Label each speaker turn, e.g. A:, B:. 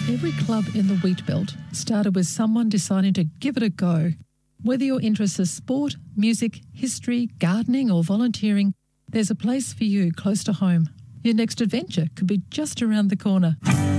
A: Every club in the Wheat Belt started with someone deciding to give it a go. Whether your interests are sport, music, history, gardening or volunteering, there's a place for you close to home. Your next adventure could be just around the corner.